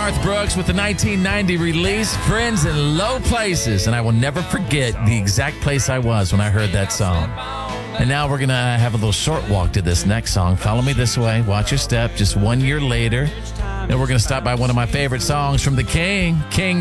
Garth Brooks with the 1990 release, Friends in Low Places. And I will never forget the exact place I was when I heard that song. And now we're going to have a little short walk to this next song. Follow Me This Way, Watch Your Step, just 1 year later. And we're going to stop by one of my favorite songs from the King